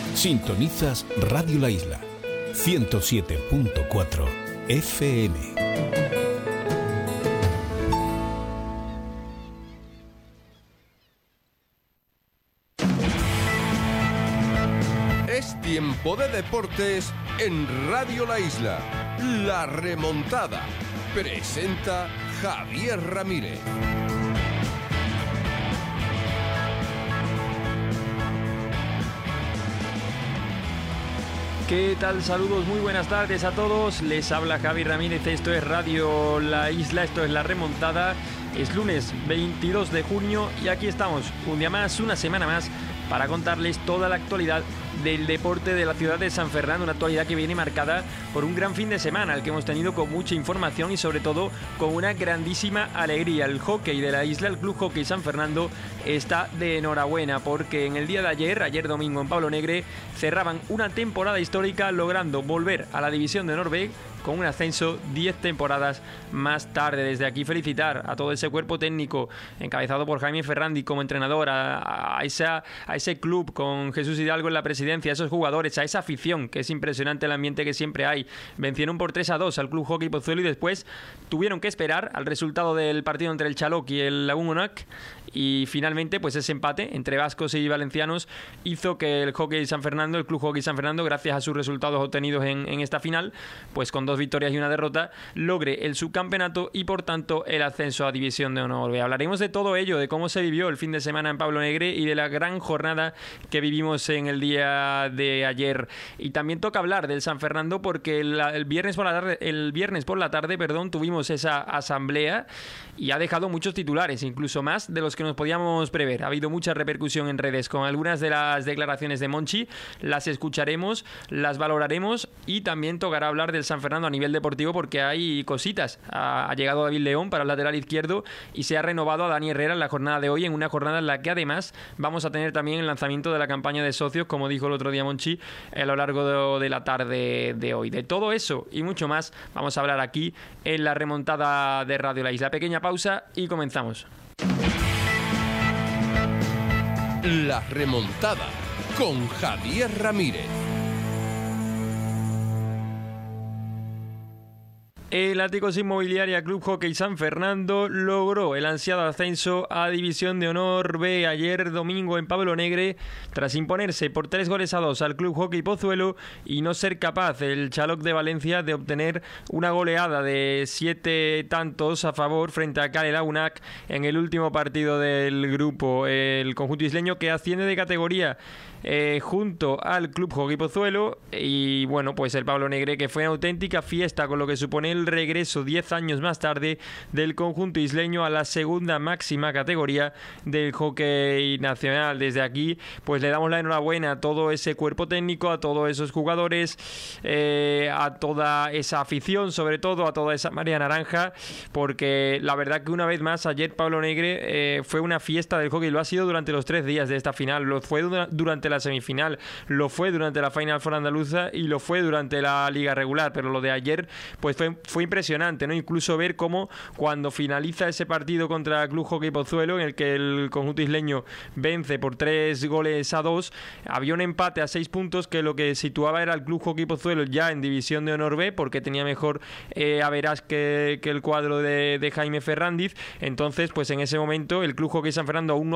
Sintonizas Radio La Isla, 107.4 FM. Es tiempo de deportes en Radio La Isla. La remontada. Presenta Javier Ramírez. ¿Qué tal? Saludos, muy buenas tardes a todos. Les habla Javier Ramírez, esto es Radio La Isla, esto es La Remontada. Es lunes 22 de junio y aquí estamos, un día más, una semana más, para contarles toda la actualidad del deporte de la ciudad de San Fernando, una actualidad que viene marcada por un gran fin de semana, el que hemos tenido con mucha información y sobre todo con una grandísima alegría. El hockey de la isla, el Club Hockey San Fernando, está de enhorabuena porque en el día de ayer domingo en Pablo Negre, cerraban una temporada histórica logrando volver a la División de Honor B con un ascenso 10 temporadas más tarde. Desde aquí felicitar a todo ese cuerpo técnico encabezado por Jaime Ferrandi como entrenador, a ese club con Jesús Hidalgo en la presidencia, a esos jugadores, a esa afición, que es impresionante el ambiente que siempre hay. Vencieron por 3-2 al Club Hockey Pozuelo y después tuvieron que esperar al resultado del partido entre el Chaloc y el Lagún Onac, y finalmente pues ese empate entre vascos y valencianos hizo que el Hockey San Fernando, el Club Hockey San Fernando, gracias a sus resultados obtenidos en esta final, pues con 2 victorias y una derrota, logre el subcampeonato y por tanto el ascenso a División de Honor B. Hablaremos de todo ello, de cómo se vivió el fin de semana en Pablo Negre y de la gran jornada que vivimos en el día de ayer. Y también toca hablar del San Fernando porque el viernes por la tarde, tuvimos esa asamblea y ha dejado muchos titulares, incluso más de los que nos podíamos prever. Ha habido mucha repercusión en redes con algunas de las declaraciones de Monchi. Las escucharemos, las valoraremos y también tocará hablar del San Fernando a nivel deportivo porque hay cositas. Ha llegado David León para el lateral izquierdo y se ha renovado a Dani Herrera en la jornada de hoy, en una jornada en la que además vamos a tener también el lanzamiento de la campaña de socios, como dijo el otro día Monchi, a lo largo de la tarde de hoy. De todo eso y mucho más vamos a hablar aquí en la remontada de Radio La Isla. Pequeña pausa y comenzamos. La remontada con Javier Ramírez. El Áticos Inmobiliaria Club Hockey San Fernando logró el ansiado ascenso a División de Honor B ayer domingo en Pablo Negre tras imponerse por 3-2 al Club Hockey Pozuelo y no ser capaz el Chaloc de Valencia de obtener una goleada de 7 tantos a favor frente a Cale Lagunac en el último partido del grupo. El conjunto isleño que asciende de categoría junto al Club Hockey Pozuelo y bueno, pues el Pablo Negre, que fue una auténtica fiesta con lo que supone el regreso 10 años más tarde del conjunto isleño a la segunda máxima categoría del hockey nacional. Desde aquí pues le damos la enhorabuena a todo ese cuerpo técnico, a todos esos jugadores, a toda esa afición, sobre todo a toda esa marea naranja, porque la verdad que una vez más ayer Pablo Negre fue una fiesta del hockey. Lo ha sido durante los 3 días de esta final, lo fue durante la semifinal, lo fue durante la Final Four andaluza y lo fue durante la liga regular, pero lo de ayer pues fue impresionante, ¿no? Incluso ver cómo cuando finaliza ese partido contra el Club Hockey Pozuelo, en el que el conjunto isleño vence por 3-2, había un empate a 6 puntos que lo que situaba era el Club Hockey Pozuelo ya en División de Honor B, porque tenía mejor average que el cuadro de Jaime Ferrandiz. Entonces pues en ese momento el Club Hockey San Fernando aún no